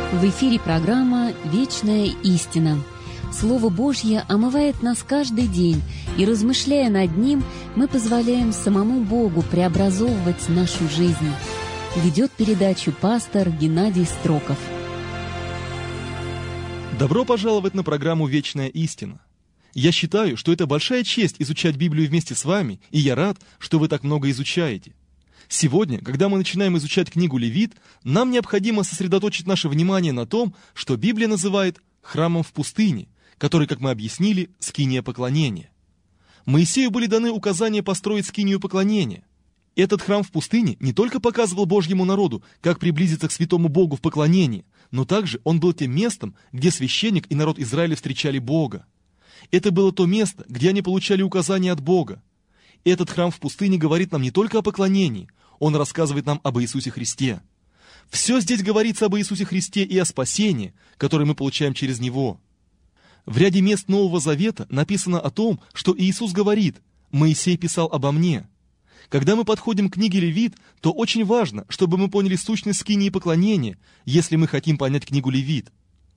В эфире программа «Вечная истина». Слово Божье омывает нас каждый день, и, размышляя над ним, мы позволяем самому Богу преобразовывать нашу жизнь. Ведет передачу пастор Геннадий Строков. Добро пожаловать на программу «Вечная истина». Я считаю, что это большая честь изучать Библию вместе с вами, и я рад, что вы так много изучаете. Сегодня, когда мы начинаем изучать книгу Левит, нам необходимо сосредоточить наше внимание на том, что Библия называет храмом в пустыне, который, как мы объяснили, скиния поклонения. Моисею были даны указания построить скинию поклонения. Этот храм в пустыне не только показывал Божьему народу, как приблизиться к святому Богу в поклонении, но также он был тем местом, где священник и народ Израиля встречали Бога. Это было то место, где они получали указания от Бога. Этот храм в пустыне говорит нам не только о поклонении, он рассказывает нам об Иисусе Христе. Все здесь говорится об Иисусе Христе и о спасении, которое мы получаем через Него. В ряде мест Нового Завета написано о том, что Иисус говорит: «Моисей писал обо мне». Когда мы подходим к книге Левит, то очень важно, чтобы мы поняли сущность скинии поклонения, если мы хотим понять книгу Левит.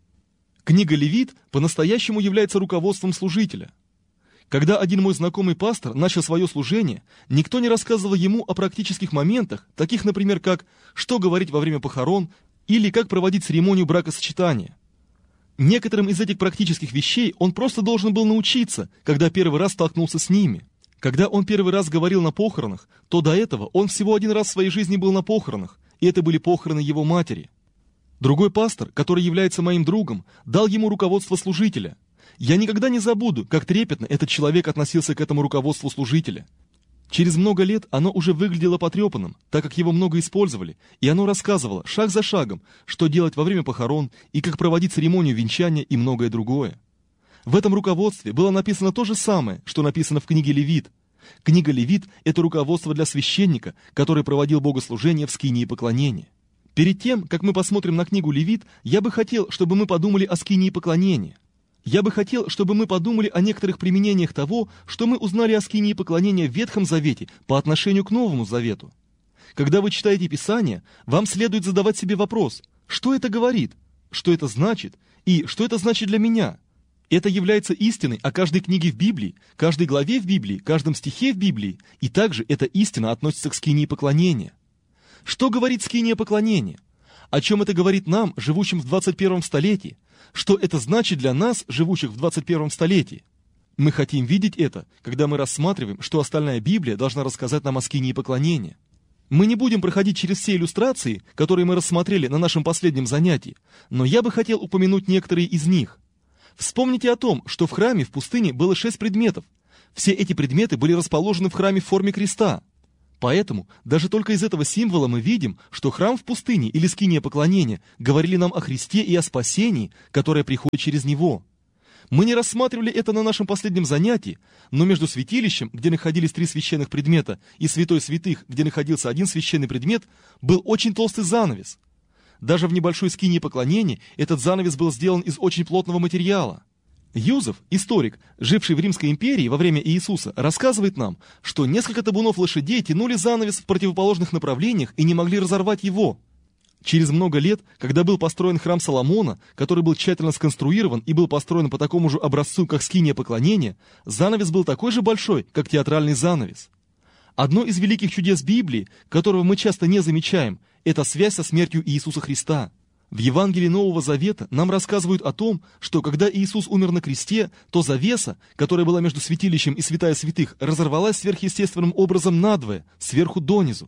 Книга Левит по-настоящему является руководством служителя. Когда один мой знакомый пастор начал свое служение, никто не рассказывал ему о практических моментах, таких, например, как что говорить во время похорон или как проводить церемонию бракосочетания. Некоторым из этих практических вещей он просто должен был научиться, когда первый раз столкнулся с ними. Когда он первый раз говорил на похоронах, то до этого он всего один раз в своей жизни был на похоронах, и это были похороны его матери. Другой пастор, который является моим другом, дал ему руководство служителя. Я никогда не забуду, как трепетно этот человек относился к этому руководству служителя. Через много лет оно уже выглядело потрепанным, так как его много использовали, и оно рассказывало шаг за шагом, что делать во время похорон и как проводить церемонию венчания и многое другое. В этом руководстве было написано то же самое, что написано в книге Левит. Книга Левит – это руководство для священника, который проводил богослужение в скинии поклонения. Перед тем, как мы посмотрим на книгу Левит, я бы хотел, чтобы мы подумали о скинии поклонения. Я бы хотел, чтобы мы подумали о некоторых применениях того, что мы узнали о скинии поклонения в Ветхом Завете по отношению к Новому Завету. Когда вы читаете Писание, вам следует задавать себе вопрос: что это говорит, что это значит и что это значит для меня? Это является истиной о каждой книге в Библии, каждой главе в Библии, каждом стихе в Библии, и также эта истина относится к скинии поклонения. Что говорит скиния поклонения? О чем это говорит нам, живущим в 21 столетии? Что это значит для нас, живущих в 21 столетии? Мы хотим видеть это, когда мы рассматриваем, что остальная Библия должна рассказать нам о скинии поклонения. Мы не будем проходить через все иллюстрации, которые мы рассмотрели на нашем последнем занятии, но я бы хотел упомянуть некоторые из них. Вспомните о том, что в храме в пустыне было 6 предметов. Все эти предметы были расположены в храме в форме креста. Поэтому даже только из этого символа мы видим, что храм в пустыне или скиния поклонения говорили нам о Христе и о спасении, которое приходит через Него. Мы не рассматривали это на нашем последнем занятии, но между святилищем, где находились 3 священных предмета, и святой святых, где находился один священный предмет, был очень толстый занавес. Даже в небольшой скинии поклонения этот занавес был сделан из очень плотного материала. Юзеф, историк, живший в Римской империи во время Иисуса, рассказывает нам, что несколько табунов лошадей тянули занавес в противоположных направлениях и не могли разорвать его. Через много лет, когда был построен храм Соломона, который был тщательно сконструирован и был построен по такому же образцу, как скиния поклонения, занавес был такой же большой, как театральный занавес. Одно из великих чудес Библии, которого мы часто не замечаем, это связь со смертью Иисуса Христа. В Евангелии Нового Завета нам рассказывают о том, что когда Иисус умер на кресте, то завеса, которая была между святилищем и святая святых, разорвалась сверхъестественным образом надвое, сверху донизу.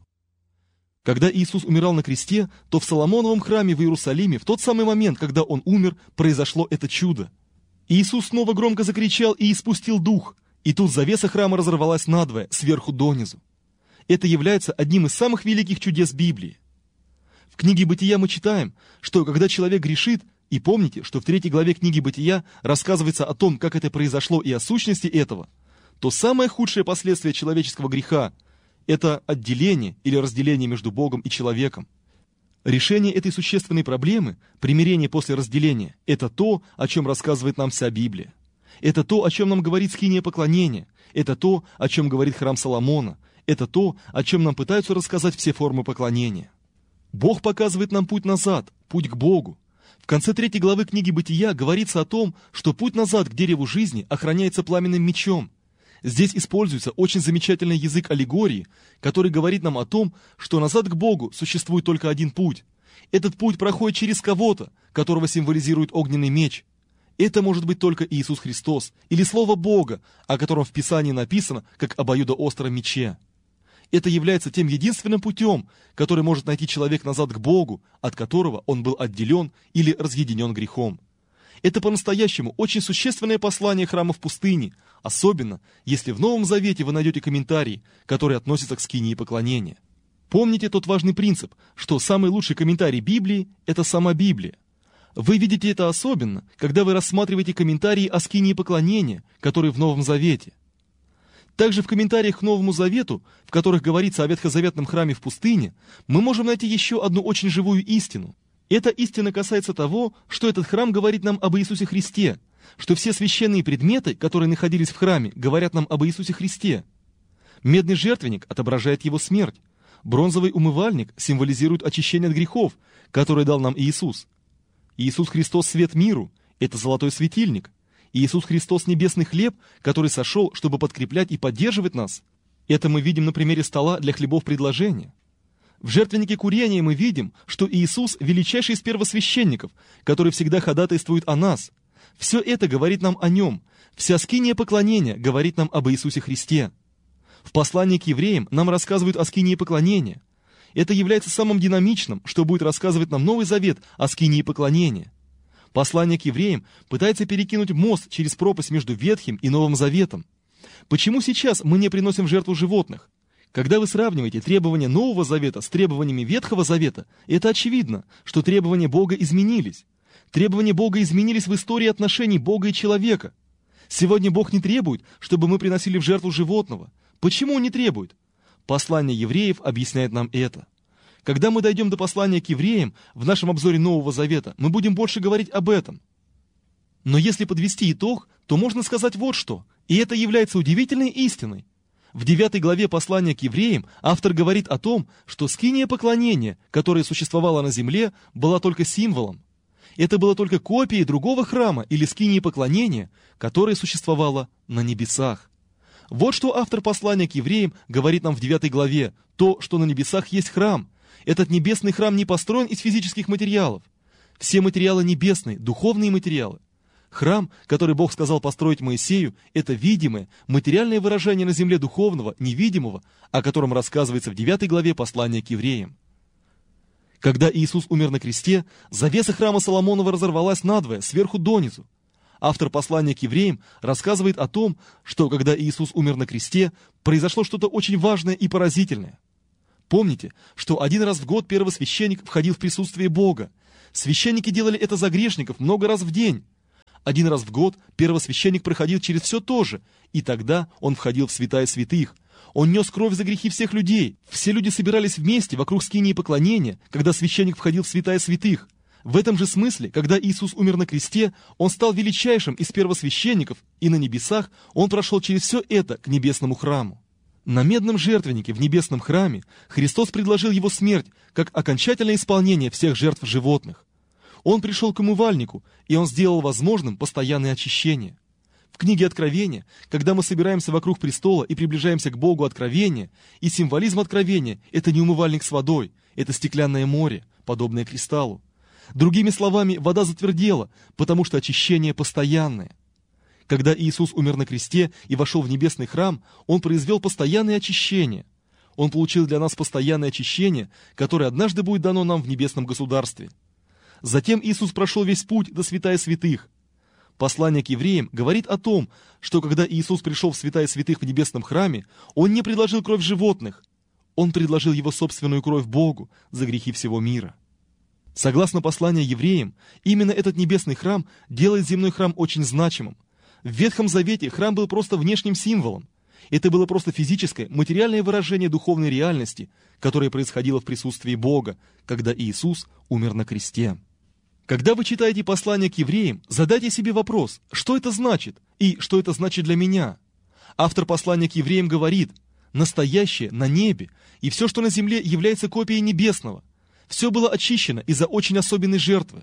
Когда Иисус умирал на кресте, то в Соломоновом храме в Иерусалиме в тот самый момент, когда Он умер, произошло это чудо. Иисус снова громко закричал и испустил дух, и тут завеса храма разорвалась надвое, сверху донизу. Это является одним из самых великих чудес Библии. В книге Бытия мы читаем, что когда человек грешит, и помните, что в 3 главе книги Бытия рассказывается о том, как это произошло и о сущности этого, то самое худшее последствие человеческого греха – это отделение или разделение между Богом и человеком. Решение этой существенной проблемы, примирение после разделения – это то, о чем рассказывает нам вся Библия. Это то, о чем нам говорит скиния поклонения, это то, о чем говорит храм Соломона, это то, о чем нам пытаются рассказать все формы поклонения. Бог показывает нам путь назад, путь к Богу. В конце 3 главы книги «Бытия» говорится о том, что путь назад к дереву жизни охраняется пламенным мечом. Здесь используется очень замечательный язык аллегории, который говорит нам о том, что назад к Богу существует только один путь. Этот путь проходит через кого-то, которого символизирует огненный меч. Это может быть только Иисус Христос или Слово Бога, о котором в Писании написано как обоюдоостром мече. Это является тем единственным путем, который может найти человек назад к Богу, от которого он был отделен или разъединен грехом. Это по-настоящему очень существенное послание храма в пустыне, особенно если в Новом Завете вы найдете комментарии, которые относятся к скинии поклонения. Помните тот важный принцип, что самый лучший комментарий Библии – это сама Библия. Вы видите это особенно, когда вы рассматриваете комментарии о скинии поклонения, которые в Новом Завете. Также в комментариях к Новому Завету, в которых говорится о ветхозаветном храме в пустыне, мы можем найти еще одну очень живую истину. Эта истина касается того, что этот храм говорит нам об Иисусе Христе, что все священные предметы, которые находились в храме, говорят нам об Иисусе Христе. Медный жертвенник отображает его смерть. Бронзовый умывальник символизирует очищение от грехов, которое дал нам Иисус. Иисус Христос – свет миру, это золотой светильник. Иисус Христос – небесный хлеб, который сошел, чтобы подкреплять и поддерживать нас. Это мы видим на примере стола для хлебов предложения. В жертвеннике курения мы видим, что Иисус – величайший из первосвященников, который всегда ходатайствует о нас. Все это говорит нам о Нем. Вся скиния поклонения говорит нам об Иисусе Христе. В послании к евреям нам рассказывают о скинии поклонения. Это является самым динамичным, что будет рассказывать нам Новый Завет о скинии поклонения. Послание к евреям пытается перекинуть мост через пропасть между Ветхим и Новым Заветом. Почему сейчас мы не приносим в жертву животных? Когда вы сравниваете требования Нового Завета с требованиями Ветхого Завета, это очевидно, что требования Бога изменились. Требования Бога изменились в истории отношений Бога и человека. Сегодня Бог не требует, чтобы мы приносили в жертву животного. Почему Он не требует? Послание евреев объясняет нам это. Когда мы дойдем до послания к евреям, в нашем обзоре Нового Завета, мы будем больше говорить об этом. Но если подвести итог, то можно сказать вот что, и это является удивительной истиной. В 9 главе послания к евреям автор говорит о том, что скиния поклонения, которая существовала на земле, была только символом. Это было только копией другого храма или скинии поклонения, которая существовала на небесах. Вот что автор послания к евреям говорит нам в 9 главе, то, что на небесах есть храм. Этот небесный храм не построен из физических материалов. Все материалы небесные, духовные материалы. Храм, который Бог сказал построить Моисею, это видимое, материальное выражение на земле духовного, невидимого, о котором рассказывается в 9 главе послания к евреям. Когда Иисус умер на кресте, завеса храма Соломонова разорвалась надвое, сверху донизу. Автор послания к евреям рассказывает о том, что когда Иисус умер на кресте, произошло что-то очень важное и поразительное. Помните, что один раз в год первосвященник входил в присутствие Бога. Священники делали это за грешников много раз в день. Один раз в год первосвященник проходил через все то же, и тогда он входил в святая святых. Он нес кровь за грехи всех людей. Все люди собирались вместе вокруг скинии поклонения, когда священник входил в святая святых. В этом же смысле, когда Иисус умер на кресте, Он стал величайшим из первосвященников, и на небесах Он прошел через все это к небесному храму. На медном жертвеннике в небесном храме Христос предложил Его смерть как окончательное исполнение всех жертв животных. Он пришел к умывальнику, и Он сделал возможным постоянное очищение. В книге Откровения, когда мы собираемся вокруг престола и приближаемся к Богу откровения, и символизм откровения – это не умывальник с водой, это стеклянное море, подобное кристаллу. Другими словами, вода затвердела, потому что очищение постоянное. Когда Иисус умер на кресте и вошел в небесный храм, Он произвел постоянное очищение. Он получил для нас постоянное очищение, которое однажды будет дано нам в небесном государстве. Затем Иисус прошел весь путь до святая святых. Послание к евреям говорит о том, что когда Иисус пришел в святая святых в небесном храме, Он не предложил кровь животных. Он предложил Его собственную кровь Богу за грехи всего мира. Согласно посланию евреям, именно этот небесный храм делает земной храм очень значимым. В Ветхом Завете храм был просто внешним символом. Это было просто физическое, материальное выражение духовной реальности, которое происходило в присутствии Бога, когда Иисус умер на кресте. Когда вы читаете послание к евреям, задайте себе вопрос, что это значит и что это значит для меня. Автор послания к евреям говорит: настоящее на небе, и все, что на земле, является копией небесного. Все было очищено из-за очень особенной жертвы.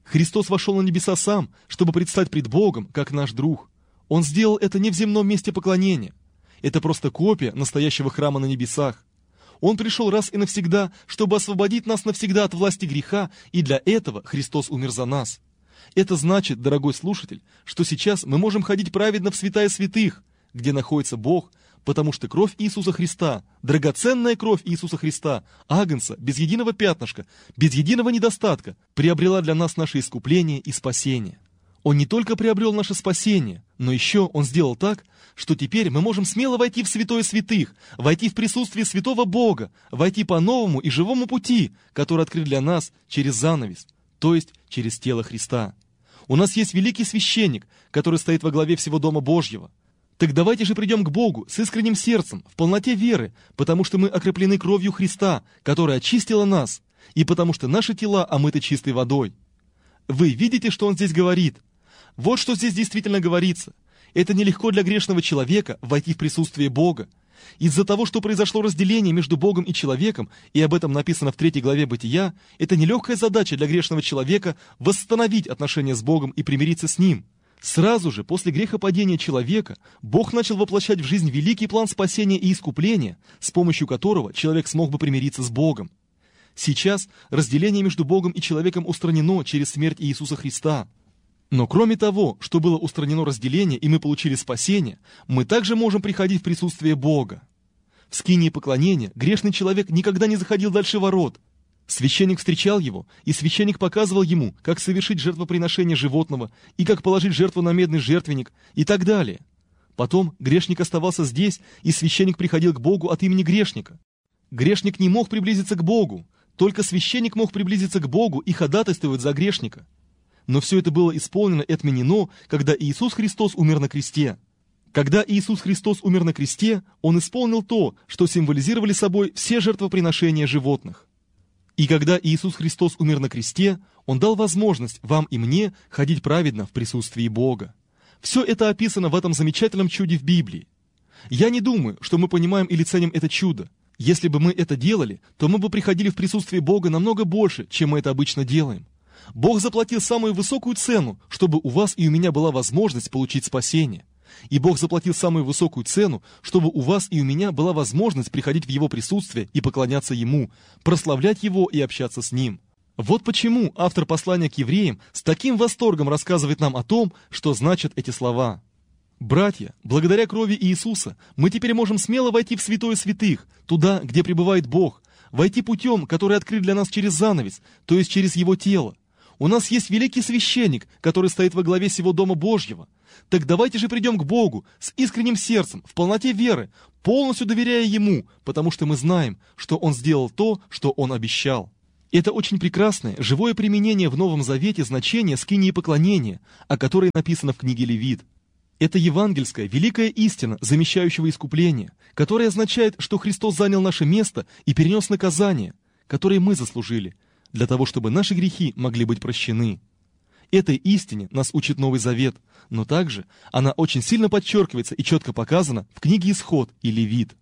Христос вошел на небеса сам, чтобы предстать пред Богом, как наш друг. Он сделал это не в земном месте поклонения. Это просто копия настоящего храма на небесах. Он пришел раз и навсегда, чтобы освободить нас навсегда от власти греха, и для этого Христос умер за нас. Это значит, дорогой слушатель, что сейчас мы можем ходить праведно в святая святых, где находится Бог, потому что кровь Иисуса Христа, драгоценная кровь Иисуса Христа, агнца, без единого пятнышка, без единого недостатка, приобрела для нас наше искупление и спасение. Он не только приобрел наше спасение, но еще Он сделал так, что теперь мы можем смело войти в святое святых, войти в присутствие святого Бога, войти по новому и живому пути, который открыт для нас через занавес, то есть через тело Христа. У нас есть великий священник, который стоит во главе всего Дома Божьего. Так давайте же придем к Богу с искренним сердцем, в полноте веры, потому что мы окроплены кровью Христа, которая очистила нас, и потому что наши тела омыты чистой водой. Вы видите, что Он здесь говорит? Вот что здесь действительно говорится. Это нелегко для грешного человека войти в присутствие Бога. Из-за того, что произошло разделение между Богом и человеком, и об этом написано в 3 главе Бытия, это нелегкая задача для грешного человека восстановить отношения с Богом и примириться с Ним. Сразу же после грехопадения человека Бог начал воплощать в жизнь великий план спасения и искупления, с помощью которого человек смог бы примириться с Богом. Сейчас разделение между Богом и человеком устранено через смерть Иисуса Христа. Но кроме того, что было устранено разделение и мы получили спасение, мы также можем приходить в присутствие Бога. В скинии поклонения грешный человек никогда не заходил дальше ворот. Священник встречал его, и священник показывал ему, как совершить жертвоприношение животного и как положить жертву на медный жертвенник и так далее. Потом грешник оставался здесь, и священник приходил к Богу от имени грешника. Грешник не мог приблизиться к Богу, только священник мог приблизиться к Богу и ходатайствовать за грешника. Но все это было исполнено и отменено, когда Иисус Христос умер на кресте. Когда Иисус Христос умер на кресте, Он исполнил то, что символизировали собой все жертвоприношения животных. И когда Иисус Христос умер на кресте, Он дал возможность вам и мне ходить праведно в присутствии Бога. Все это описано в этом замечательном чуде в Библии. Я не думаю, что мы понимаем или ценим это чудо. Если бы мы это делали, то мы бы приходили в присутствие Бога намного больше, чем мы это обычно делаем. Бог заплатил самую высокую цену, чтобы у вас и у меня была возможность получить спасение. И Бог заплатил самую высокую цену, чтобы у вас и у меня была возможность приходить в Его присутствие и поклоняться Ему, прославлять Его и общаться с Ним. Вот почему автор послания к евреям с таким восторгом рассказывает нам о том, что значат эти слова. Братья, благодаря крови Иисуса мы теперь можем смело войти в святое святых, туда, где пребывает Бог, войти путем, который открыт для нас через занавес, то есть через Его тело. У нас есть великий священник, который стоит во главе всего Дома Божьего. Так давайте же придем к Богу с искренним сердцем, в полноте веры, полностью доверяя Ему, потому что мы знаем, что Он сделал то, что Он обещал. Это очень прекрасное, живое применение в Новом Завете значения скинии поклонения, о которой написано в книге Левит. Это евангельская, великая истина, замещающего искупление, которая означает, что Христос занял наше место и перенес наказание, которое мы заслужили, для того, чтобы наши грехи могли быть прощены. Этой истине нас учит Новый Завет, но также она очень сильно подчеркивается и четко показана в книге Исход и Левит.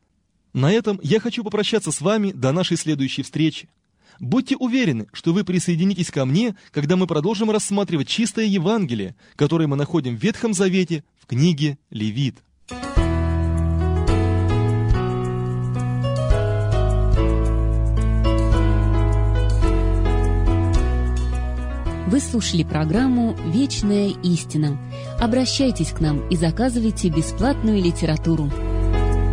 На этом я хочу попрощаться с вами до нашей следующей встречи. Будьте уверены, что вы присоединитесь ко мне, когда мы продолжим рассматривать чистое Евангелие, которое мы находим в Ветхом Завете в книге Левит. Вы слушали программу «Вечная истина». Обращайтесь к нам и заказывайте бесплатную литературу.